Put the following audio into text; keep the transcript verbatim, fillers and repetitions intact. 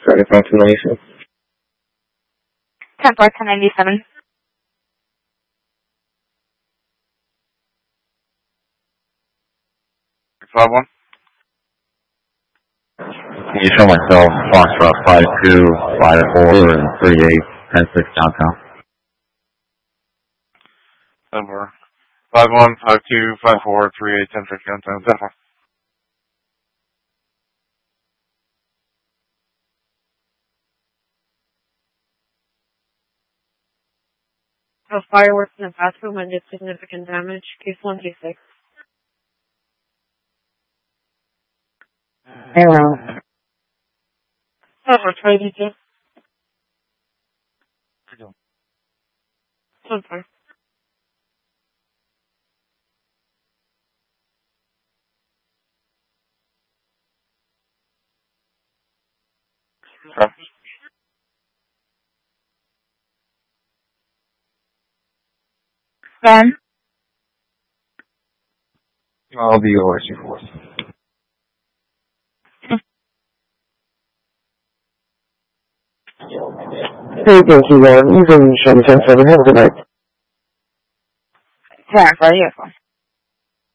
thirty-five to ninety-seven. ten four, ten ninety-seven. five one. Can you show myself Foxtrot five two, five four, and three eight, ten six downtown? ten four. five one, five two, five four, three eight, ten six downtown. ten four. A fireworks in the bathroom and did significant damage. Case one two six. Hello. Oh, try to do. ten four. Okay. Ben? I'll be over two four. Hey, thank you, man. You can show me ten seven. Have a good night. Yeah, for you.